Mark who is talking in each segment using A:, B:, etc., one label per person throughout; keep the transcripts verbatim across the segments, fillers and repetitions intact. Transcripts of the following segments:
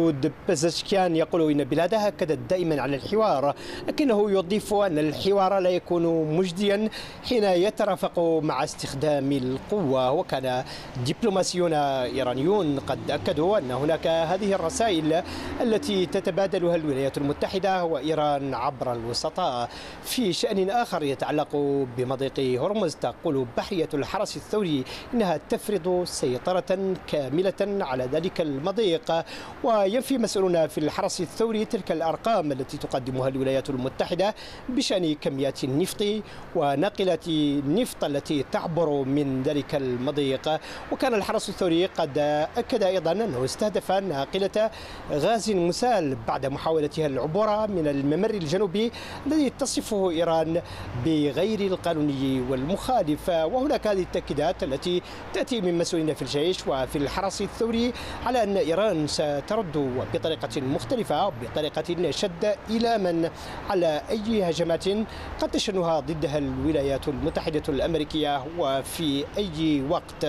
A: مسعود بزشكيان يقول إن بلاده أكدت دائما على الحوار، لكنه يضيف أن الحوار لا يكون مجديا حين يترافق مع استخدام القوة. وكان دبلوماسيون إيرانيون قد أكدوا أن هناك هذه الرسائل التي تتبادلها الولايات المتحدة وإيران عبر الوسطاء. في شأن آخر يتعلق بمضيق هرمز، تقول بحرية الحرس الثوري إنها تفرض سيطرة كاملة على ذلك المضيق، وينفي مسؤولون في الحرس الثوري تلك الأرقام التي تقدمها الولايات المتحدة بشأن كميات النفط وناقلات النفط التي تعبر من ذلك المضيق. وكان الحرس الثوري قد أكد أيضا أنه استهدف ناقلة غاز مسال بعد محاولتها العبور من الممر الجنوبي الذي تصفه إيران بغير القانوني والمخالف. وهناك هذه التأكيدات التي تأتي من مسؤولين في الجيش وفي الحرس الثوري على أن إيران سترد بطريقة مختلفة بطريقة شد إيلاما على أي هجمات قد تشنها ضدها الولايات المتحدة الأمريكية وفي أي وقت.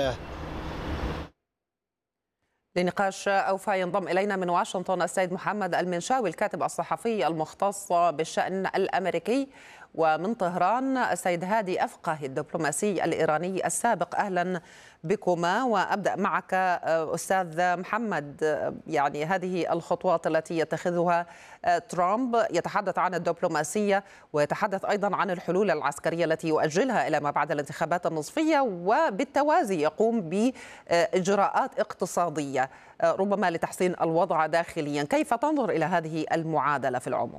B: لنقاش أوفى ينضم إلينا من واشنطن السيد محمد المنشاوي الكاتب الصحفي المختص بالشأن الأمريكي، ومن طهران السيد هادي أفقه الدبلوماسي الإيراني السابق. أهلا بكما. وأبدأ معك أستاذ محمد، يعني هذه الخطوات التي يتخذها ترامب، يتحدث عن الدبلوماسية ويتحدث أيضا عن الحلول العسكرية التي يؤجلها إلى ما بعد الانتخابات النصفية، وبالتوازي يقوم بإجراءات اقتصادية ربما لتحسين الوضع داخليا. كيف تنظر إلى هذه المعادلة في العموم؟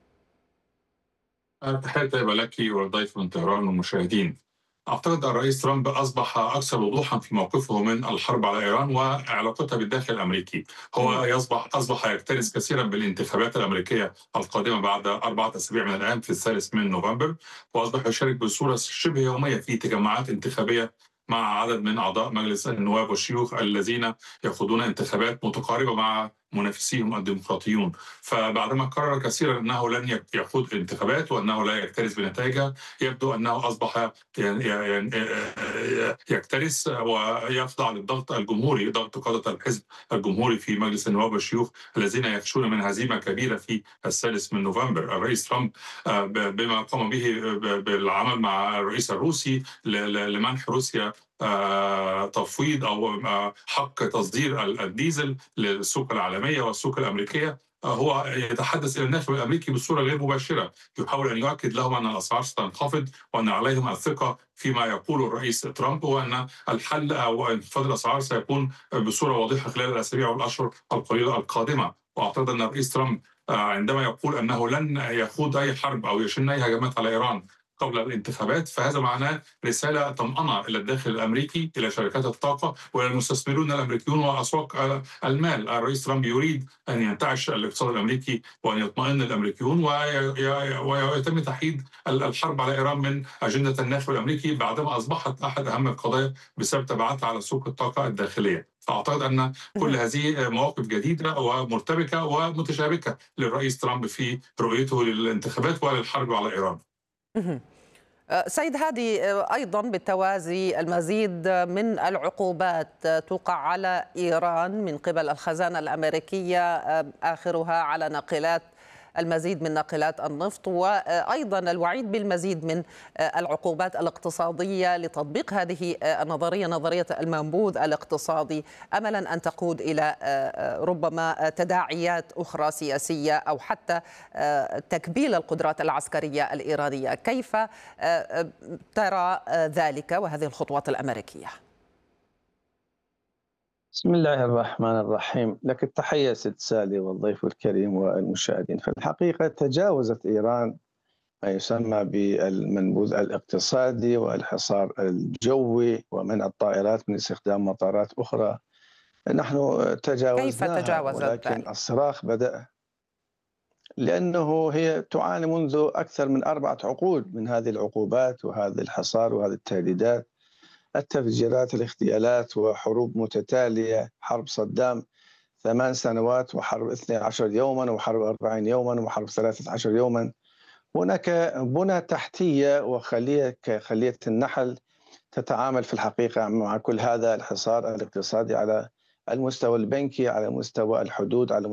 C: تحية طيبة لك والضيف من طهران والمشاهدين. أعتقد الرئيس ترامب أصبح أكثر وضوحا في موقفه من الحرب على إيران وعلاقتها بالداخل الأمريكي. هو يصبح أصبح يكترث كثيرا بالانتخابات الأمريكية القادمة بعد أربعة أسابيع من الآن في الثالث من نوفمبر، وأصبح يشارك بصورة شبه يومية في تجمعات انتخابية مع عدد من أعضاء مجلس النواب والشيوخ الذين يخوضون انتخابات متقاربة مع منافسيهم الديمقراطيون. فبعدما قرر كثيرا أنه لن يخوض الانتخابات وأنه لا يكترث بنتائجها، يبدو أنه أصبح يكترث ويخضع للضغط الجمهوري، ضغط قادة الحزب الجمهوري في مجلس النواب والشيوخ الذين يخشون من هزيمة كبيرة في الثالث من نوفمبر. الرئيس ترامب بما قام به بالعمل مع الرئيس الروسي لمنح روسيا تفويض أو حق تصدير الديزل للسوق العالمية والسوق الأمريكية، هو يتحدث إلى الناخب الأمريكي بصورة غير مباشرة، يحاول أن يؤكد لهم أن الأسعار ستنخفض وأن عليهم الثقة فيما يقوله الرئيس ترامب، وأن الحل أو انخفاض الأسعار سيكون بصورة واضحة خلال الأسابيع والأشهر القليلة القادمة. وأعتقد أن الرئيس ترامب عندما يقول أنه لن يخوض أي حرب أو يشن أي هجمات على إيران قبل الانتخابات، فهذا معناه رسالة طمأنة إلى الداخل الأمريكي، إلى شركات الطاقة وإلى المستثمرون الأمريكيون وأسواق المال. الرئيس ترامب يريد أن ينتعش الاقتصاد الأمريكي وأن يطمئن الأمريكيون ويتم تحييد الحرب على إيران من أجندة الناخب الأمريكي بعدما أصبحت أحد أهم القضايا بسبب تبعاتها على سوق الطاقة الداخلية. فأعتقد أن كل هذه مواقف جديدة ومرتبكة ومتشابكة للرئيس ترامب في رؤيته للانتخابات وللحرب على إيران.
B: سيد هادي، أيضا بالتوازي المزيد من العقوبات توقع على إيران من قبل الخزانة الأمريكية، آخرها على ناقلات المزيد من ناقلات النفط، وأيضا الوعيد بالمزيد من العقوبات الاقتصادية لتطبيق هذه النظرية، نظرية المنبوذ الاقتصادي، أملا أن تقود إلى ربما تداعيات أخرى سياسية أو حتى تكبيل القدرات العسكرية الإيرانية. كيف ترى ذلك وهذه الخطوات الأمريكية؟
D: بسم الله الرحمن الرحيم. لك التحية ست سالي والضيف الكريم والمشاهدين. في الحقيقة تجاوزت إيران ما يسمى بالمنبوذ الاقتصادي والحصار الجوي ومنع الطائرات من استخدام مطارات أخرى. نحن تجاوزناها،
B: كيف تجاوزت
D: ولكن
B: ذلك؟
D: الصراخ بدأ لأنه هي تعاني منذ أكثر من أربعة عقود من هذه العقوبات وهذا الحصار وهذه التهديدات، التفجيرات، الاغتيالات وحروب متتالية، حرب صدام ثمان سنوات وحرب اثني عشر يوما وحرب أربعين يوما وحرب ثلاثة عشر يوما. هناك بنى تحتية وخلية كخلية النحل تتعامل في الحقيقة مع كل هذا الحصار الاقتصادي على المستوى البنكي، على مستوى الحدود، على